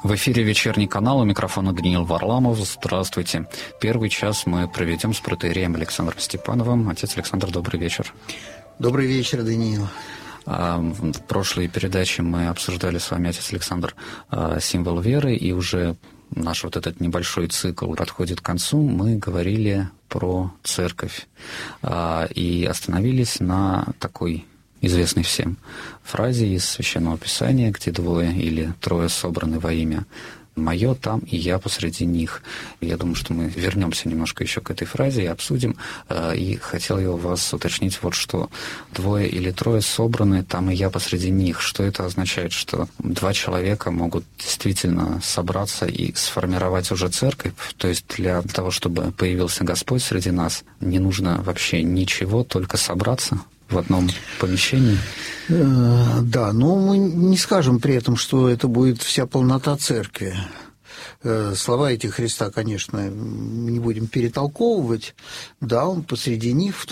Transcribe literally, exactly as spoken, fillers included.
В эфире «Вечерний канал», у микрофона Даниил Варламов. Здравствуйте. Первый час мы проведем с протоиереем Александром Степановым. Отец Александр, добрый вечер. Добрый вечер, Даниил. В прошлой передаче мы обсуждали с вами, отец Александр, символ веры, и уже наш вот этот небольшой цикл подходит к концу. Мы говорили про церковь и остановились на такой известной всем фразе из Священного Писания, где двое или трое собраны во имя «Мое там, и я посреди них». Я думаю, что мы вернемся немножко еще к этой фразе и обсудим. И хотел я у вас уточнить вот что. Двое или трое собраны там, и я посреди них. Что это означает? Что два человека могут действительно собраться и сформировать уже церковь? То есть для того, чтобы появился Господь среди нас, не нужно вообще ничего, только собраться в одном помещении? Да, но мы не скажем при этом, что это будет вся полнота церкви. Слова эти Христа, конечно, не будем перетолковывать. Да, он посреди них, в